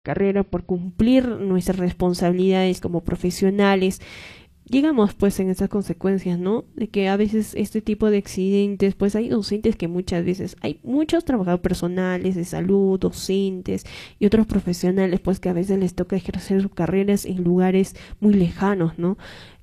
carrera, por cumplir nuestras responsabilidades como profesionales, llegamos pues en esas consecuencias, ¿no? De que a veces este tipo de accidentes, pues hay docentes que muchas veces, hay muchos trabajadores personales de salud, docentes y otros profesionales, pues que a veces les toca ejercer sus carreras en lugares muy lejanos, ¿no?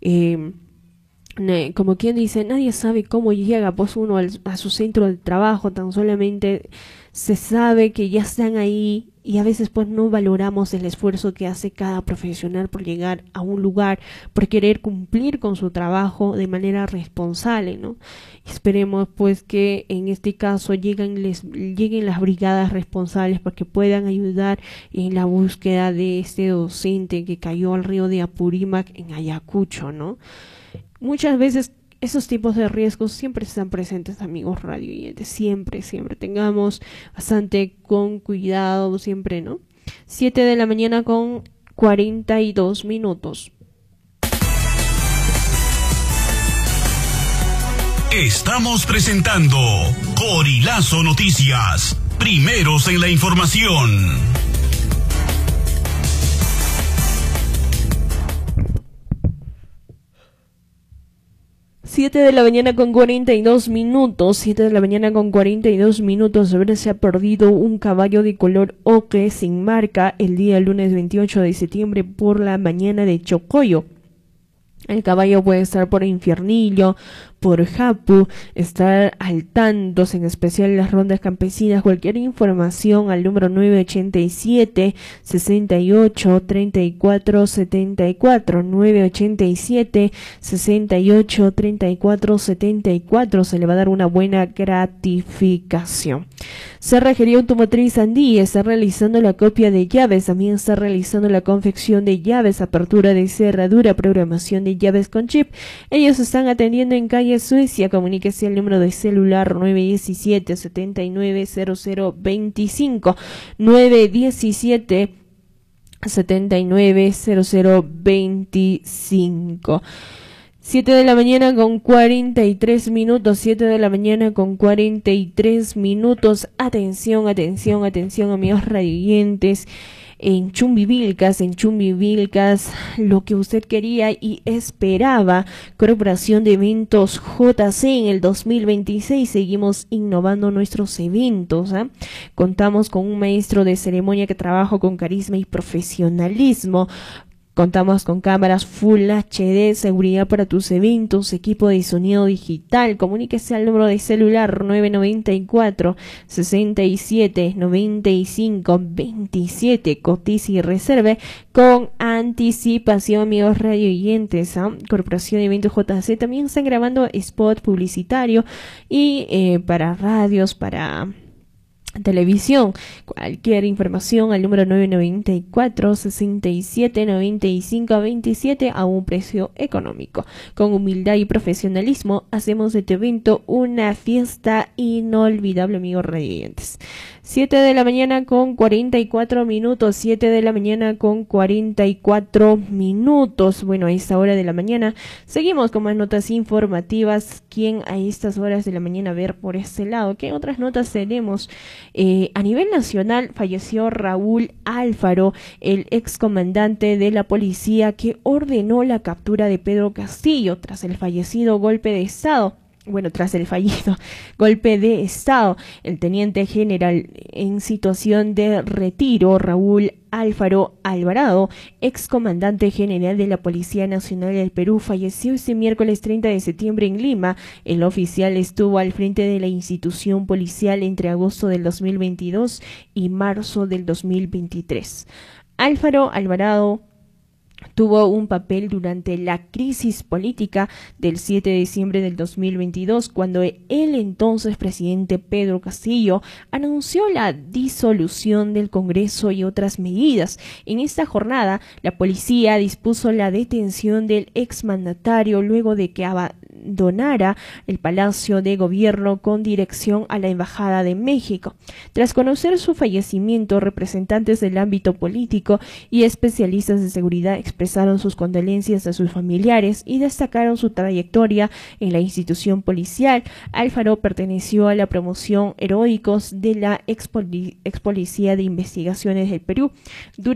Como quien dice, nadie sabe cómo llega pues uno a su centro de trabajo, tan solamente se sabe que ya están ahí y a veces pues no valoramos el esfuerzo que hace cada profesional por llegar a un lugar, por querer cumplir con su trabajo de manera responsable, ¿no? Esperemos pues que en este caso lleguen las brigadas responsables para que puedan ayudar en la búsqueda de este docente que cayó al río de Apurímac en Ayacucho, ¿no? Muchas veces esos tipos de riesgos siempre están presentes, amigos radioyentes, siempre tengamos bastante con cuidado, siempre, ¿no? 7 de la mañana con 42 minutos. Estamos presentando Corilazo Noticias, primeros en la información. 7 de la mañana con 42 minutos, 7 de la mañana con 42 minutos, se ha perdido un caballo de color ocre sin marca el día lunes 28 de septiembre por la mañana de Chocoyo. El caballo puede estar por Infiernillo, por Japu, estar al tanto, en especial las rondas campesinas. Cualquier información al número 987 68 34 74, 987 68 34 74. Se le va a dar una buena gratificación. Cerrajería Automotriz Andía está realizando la copia de llaves, también está realizando la confección de llaves, apertura de cerradura, programación de llaves con chip. Ellos están atendiendo en calle Suecia. Comuníquese al número de celular 917 790025, 917 790025. 7 de la mañana con 43 minutos, 7 de la mañana con 43 minutos. Atención, amigos radioyentes. En Chumbivilcas, lo que usted quería y esperaba, Corporación de Eventos JC en el 2026, seguimos innovando nuestros eventos, ¿eh? Contamos con un maestro de ceremonia que trabaja con carisma y profesionalismo. Contamos con cámaras Full HD, seguridad para tus eventos, equipo de sonido digital. Comuníquese al número de celular 994 67 95 27. Cotice y reserve con anticipación, amigos radioyentes, ¿eh? Corporación de Eventos JC también están grabando spot publicitario y para radios, para televisión. Cualquier información al número 994 67 95 27 a un precio económico. Con humildad y profesionalismo hacemos de tu evento una fiesta inolvidable, amigos radioyentes. 7 de la mañana con 44 minutos, 7 de la mañana con 44 minutos. Bueno, a esta hora de la mañana seguimos con más notas informativas. ¿Quién a estas horas de la mañana ver por este lado? ¿Qué otras notas tenemos? A nivel nacional falleció Raúl Alfaro, el excomandante de la policía que ordenó la captura de Pedro Castillo tras el fallido golpe de Estado. El teniente general en situación de retiro, Raúl Alfaro Alvarado, excomandante general de la Policía Nacional del Perú, falleció este miércoles 30 de septiembre en Lima. El oficial estuvo al frente de la institución policial entre agosto del 2022 y marzo del 2023. Alfaro Alvarado tuvo un papel durante la crisis política del 7 de diciembre del 2022, cuando el entonces presidente Pedro Castillo anunció la disolución del Congreso y otras medidas. En esta jornada, la policía dispuso la detención del exmandatario luego de que abandonara el Palacio de Gobierno con dirección a la Embajada de México. Tras conocer su fallecimiento, representantes del ámbito político y especialistas de seguridad expresaron sus condolencias a sus familiares y destacaron su trayectoria en la institución policial. Alfaro perteneció a la promoción Heroicos de la ex policía de investigaciones del Perú.